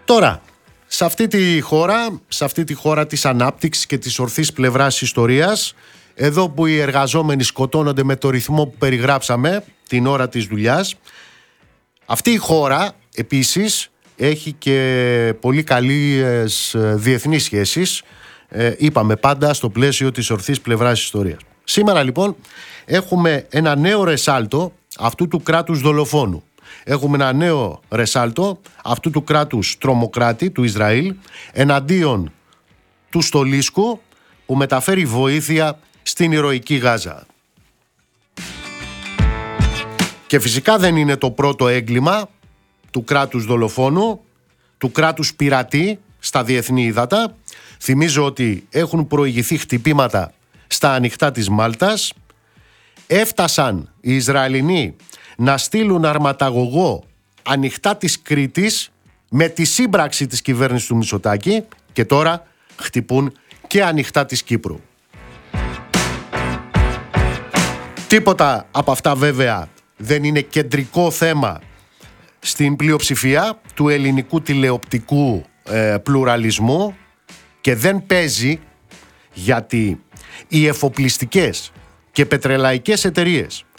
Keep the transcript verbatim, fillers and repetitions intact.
Τώρα, σε αυτή τη χώρα, σε αυτή τη χώρα της ανάπτυξης και της ορθής πλευράς ιστορίας, εδώ που οι εργαζόμενοι σκοτώνονται με το ρυθμό που περιγράψαμε την ώρα της δουλειάς, αυτή η χώρα επίσης έχει και πολύ καλές διεθνείς σχέσεις, ε, είπαμε πάντα στο πλαίσιο της ορθής πλευράς ιστορίας. Σήμερα λοιπόν έχουμε ένα νέο ρεσάλτο αυτού του κράτους δολοφόνου. Έχουμε ένα νέο ρεσάλτο αυτού του κράτους τρομοκράτη του Ισραήλ εναντίον του στολίσκου που μεταφέρει βοήθεια στην ηρωική Γάζα. Και φυσικά δεν είναι το πρώτο έγκλημα του κράτους δολοφόνου, του κράτους πειρατή στα διεθνή ύδατα. Θυμίζω ότι έχουν προηγηθεί χτυπήματα στα ανοιχτά της Μάλτας. Έφτασαν οι Ισραηλινοί να στείλουν αρματαγωγό ανοιχτά της Κρήτης με τη σύμπραξη της κυβέρνησης του Μητσοτάκη και τώρα χτυπούν και ανοιχτά της Κύπρου. Τίποτα από αυτά βέβαια δεν είναι κεντρικό θέμα στην πλειοψηφία του ελληνικού τηλεοπτικού ε, πλουραλισμού και δεν παίζει γιατί οι εφοπλιστικές και πετρελαϊκές εταιρείες